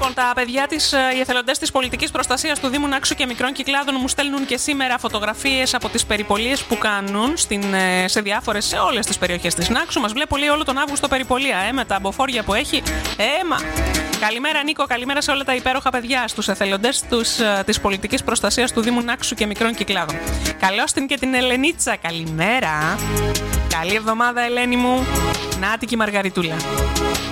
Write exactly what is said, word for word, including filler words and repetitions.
Λοιπόν, τα παιδιά της, οι εθελοντές της πολιτικής προστασίας του Δήμου Νάξου και Μικρών Κυκλάδων μου στέλνουν και σήμερα φωτογραφίες από τις περιπολίες που κάνουν στην, σε διάφορες, σε όλες τις περιοχές της Νάξου. Μας βλέπω λέει όλο τον Αύγουστο περιπολία, ε, με τα αμποφόρια που έχει. Έμα! Καλημέρα Νίκο, καλημέρα σε όλα τα υπέροχα παιδιά, στους εθελοντές τους, της πολιτικής προστασίας του Δήμου Νάξου και Μικρών Κυκλάδων. Καλώς την και την Ελενίτσα, καλημέρα. Καλή εβδομάδα Ελένη μου. Νάτι και η Μαργαριτούλα.